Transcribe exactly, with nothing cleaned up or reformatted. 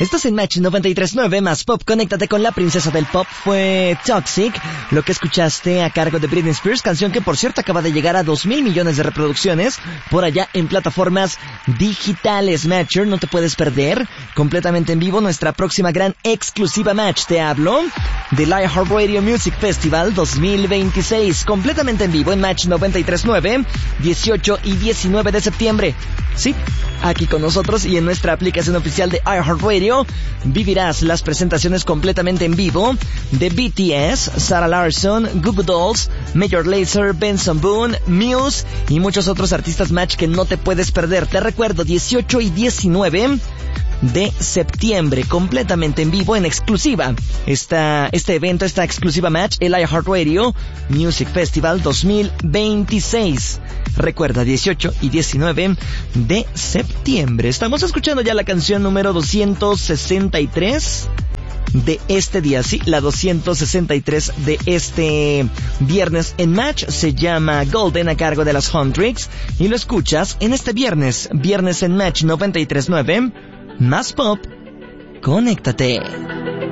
Estás en Match noventa y tres punto nueve más pop. Conéctate con la princesa del pop. Fue Toxic, lo que escuchaste a cargo de Britney Spears, canción que por cierto acaba de llegar a dos mil millones de reproducciones por allá en plataformas digitales. Matcher, no te puedes perder completamente en vivo nuestra próxima gran exclusiva Match. Te hablo del iHeartRadio Music Festival dos mil veintiséis, completamente en vivo en Match noventa y tres punto nueve, dieciocho y diecinueve de septiembre. Sí, aquí con nosotros y en nuestra aplicación oficial de iHeartRadio vivirás las presentaciones completamente en vivo de B T S, Sarah Larsson, Goo Goo Dolls, Major Lazer, Benson Boone, Muse y muchos otros artistas Match que no te puedes perder. Te recuerdo, dieciocho y diecinueve de septiembre, completamente en vivo, en exclusiva. Esta, este evento, esta exclusiva Match, el iHeartRadio Music Festival dos mil veintiséis. Recuerda, dieciocho y diecinueve de septiembre. Estamos escuchando ya la canción número doscientos sesenta y tres de este día, sí, la doscientos sesenta y tres de este viernes en Match. Se llama Golden, a cargo de las Huntrix, y lo escuchas en este viernes, viernes en Match noventa y tres punto nueve, más pop, conéctate.